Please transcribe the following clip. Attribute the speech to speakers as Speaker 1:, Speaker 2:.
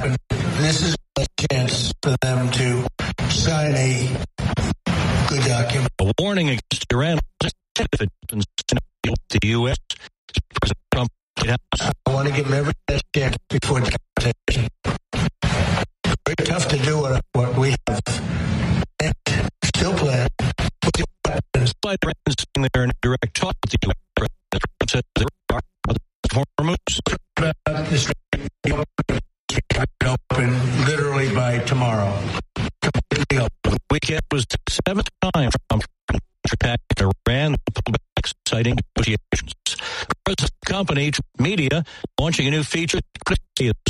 Speaker 1: happen. This is a chance for them to sign a good document.
Speaker 2: A warning against Iran if it happens to the U.S. President Trump.
Speaker 1: I want to give them every chance before the confrontation. Very tough to do what we have and still plan.
Speaker 2: Despite Iran saying they're in direct talk with the U.S. President Trump says there are other Hormuz.
Speaker 1: Open literally by tomorrow. Completely open.
Speaker 2: The weekend was the seventh time Trump attacked Iran, citing negotiations. The company media launching a new feature. This